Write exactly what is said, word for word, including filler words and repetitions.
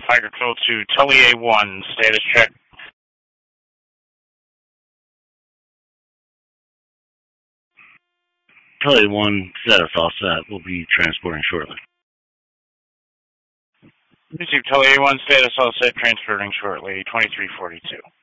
Tiger Control to Tully A one, status check. Tully A one, status all set. We'll be transporting shortly. Receive Tully A one, status all set, transporting shortly, twenty-three forty-two.